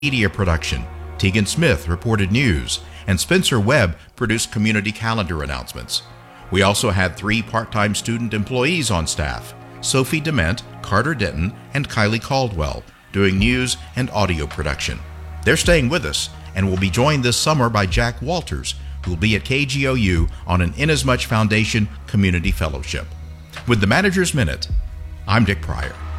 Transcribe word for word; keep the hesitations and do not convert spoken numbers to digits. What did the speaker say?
media production. Tegan Smith reported news, and Spencer Webb produced community calendar announcements. We also had three part-time student employees on staff, Sophie Dement, Carter Denton, and Kylie Caldwell, doing news and audio production. They're staying with us and will be joined this summer by Jack Walters, who will be at K G O U on an Inasmuch Foundation Community Fellowship. With the Manager's Minute, I'm Dick Pryor.